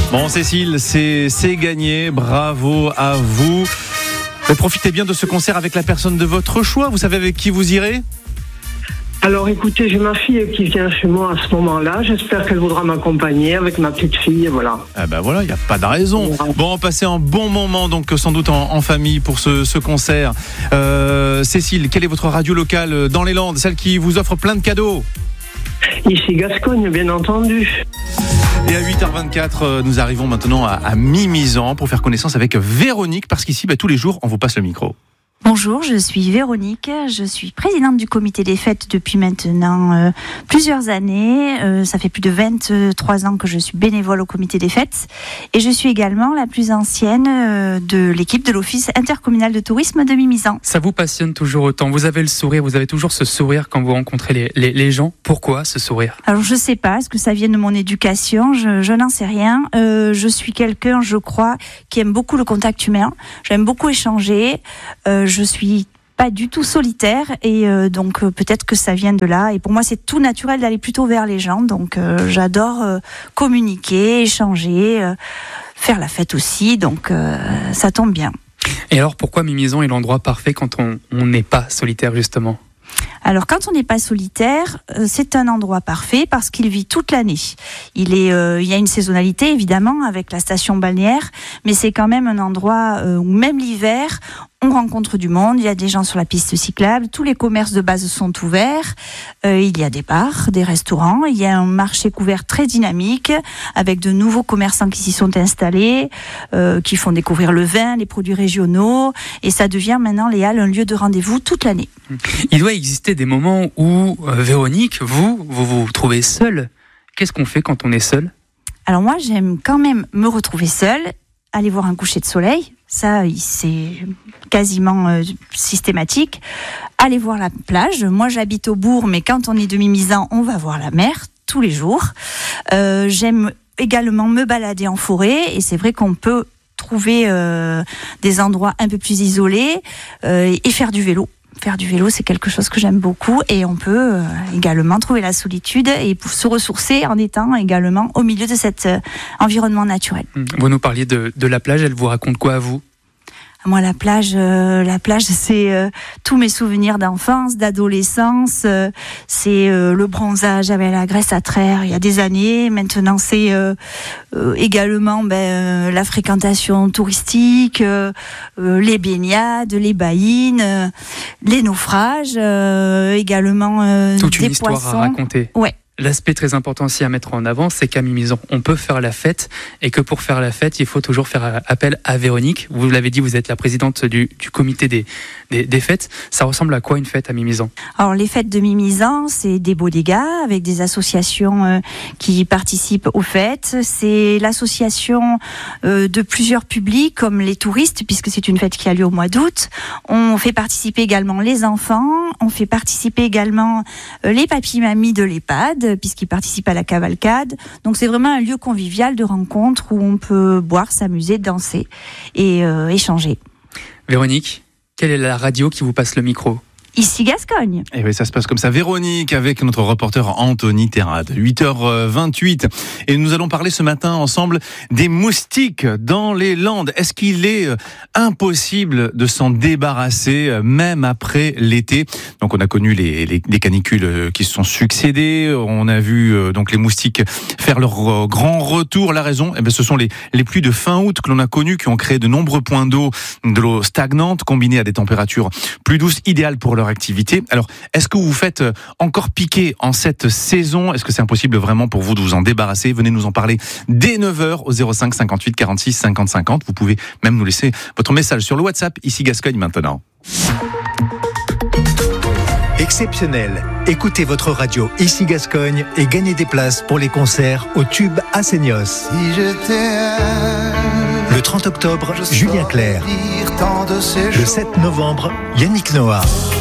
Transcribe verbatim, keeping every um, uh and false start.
Bon, Cécile, c'est, c'est gagné. Bravo à vous. Mais profitez bien de ce concert avec la personne de votre choix. Vous savez avec qui vous irez ? Alors écoutez, j'ai ma fille qui vient chez moi à ce moment-là. J'espère qu'elle voudra m'accompagner avec ma petite fille, voilà. Ah ben voilà, il n'y a pas de raison. Bon, passez un bon moment, donc sans doute en, en famille pour ce, ce concert. Euh, Cécile, quelle est votre radio locale dans les Landes, celle qui vous offre plein de cadeaux ? Ici Gascogne, bien entendu. Et à huit heures vingt-quatre, nous arrivons maintenant à, à Mimizan pour faire connaissance avec Véronique, parce qu'ici, bah, tous les jours, on vous passe le micro. Bonjour, je suis Véronique, je suis présidente du comité des fêtes depuis maintenant euh, plusieurs années. Euh, ça fait plus de vingt-trois ans que je suis bénévole au comité des fêtes et je suis également la plus ancienne euh, de l'équipe de l'Office intercommunal de tourisme de Mimizan. Ça vous passionne toujours autant, vous avez le sourire, vous avez toujours ce sourire quand vous rencontrez les, les, les gens. Pourquoi ce sourire ? Alors je sais pas, est-ce que ça vient de mon éducation ? Je, je n'en sais rien. Euh, je suis quelqu'un, je crois, qui aime beaucoup le contact humain. J'aime beaucoup échanger. Euh, Je suis pas du tout solitaire et euh, donc euh, peut-être que ça vient de là. Et pour moi, c'est tout naturel d'aller plutôt vers les gens. Donc euh, j'adore euh, communiquer, échanger, euh, faire la fête aussi. Donc euh, ça tombe bien. Et alors pourquoi Mimizan est l'endroit parfait quand on on n'est pas solitaire justement ? Alors quand on n'est pas solitaire, euh, c'est un endroit parfait parce qu'il vit toute l'année. Il est, euh, il y a une saisonnalité évidemment avec la station balnéaire, mais c'est quand même un endroit euh, où même l'hiver, on rencontre du monde. Il y a des gens sur la piste cyclable, tous les commerces de base sont ouverts. Euh, il y a des bars, des restaurants. Il y a un marché couvert très dynamique avec de nouveaux commerçants qui s'y sont installés, euh, qui font découvrir le vin, les produits régionaux, et ça devient maintenant les Halles un lieu de rendez-vous toute l'année. Il doit exister des moments où, euh, Véronique, vous, vous vous trouvez seule. Qu'est-ce qu'on fait quand on est seul ? Alors moi, j'aime quand même me retrouver seule, aller voir un coucher de soleil, ça c'est quasiment euh, systématique. Aller voir la plage, moi j'habite au bourg, mais quand on est de Mimizan, on va voir la mer tous les jours. Euh, j'aime également me balader en forêt, et c'est vrai qu'on peut trouver euh, des endroits un peu plus isolés euh, et faire du vélo. Faire du vélo, c'est quelque chose que j'aime beaucoup, et on peut euh, également trouver la solitude et pour se ressourcer en étant également au milieu de cet euh, environnement naturel. Vous nous parliez de, de la plage, elle vous raconte quoi à vous ? Moi, la plage, euh, la plage, c'est euh, tous mes souvenirs d'enfance, d'adolescence. Euh, c'est euh, le bronzage avec la graisse à traire il y a des années. Maintenant, c'est euh, euh, également ben, euh, la fréquentation touristique, euh, euh, les baignades, les baïnes, euh, les naufrages, euh, également euh, Toute des une histoire poissons. à raconter. Ouais. L'aspect très important aussi à mettre en avant, c'est qu'à Mimizan, on peut faire la fête, et que pour faire la fête, il faut toujours faire appel à Véronique. Vous l'avez dit, vous êtes la présidente du, du comité des, des, des fêtes. Ça ressemble à quoi une fête à Mimizan ? Alors les fêtes de Mimizan, c'est des bodegas avec des associations euh, qui participent aux fêtes. C'est l'association euh, de plusieurs publics comme les touristes, puisque c'est une fête qui a lieu au mois d'août. On fait participer également les enfants, on fait participer également euh, les papis-mamies de l'EHPAD, puisqu'ils participent à la cavalcade. Donc c'est vraiment un lieu convivial de rencontre où on peut boire, s'amuser, danser et euh, échanger. Véronique, quelle est la radio qui vous passe le micro ? Ici Gascogne. Et oui, ça se passe comme ça. Véronique avec notre reporter Anthony Terrade. huit heures vingt-huit. Et nous allons parler ce matin ensemble des moustiques dans les Landes. Est-ce qu'il est impossible de s'en débarrasser même après l'été ? Donc on a connu les, les, les canicules qui se sont succédées. On a vu donc les moustiques faire leur grand retour. La raison, eh bien, ce sont les, les pluies de fin août que l'on a connues qui ont créé de nombreux points d'eau, de l'eau stagnante combinée à des températures plus douces, idéales pour leur activité. Alors, est-ce que vous vous faites encore piquer en cette saison ? Est-ce que c'est impossible vraiment pour vous de vous en débarrasser ? Venez nous en parler dès neuf heures au zéro cinq cinquante-huit quarante-six cinquante cinquante. Vous pouvez même nous laisser votre message sur le WhatsApp, ici Gascogne maintenant. Exceptionnel. Écoutez votre radio ici Gascogne et gagnez des places pour les concerts au Tube à Seignos. Si le trente octobre, Julien Clerc. Le sept novembre, Yannick Noah.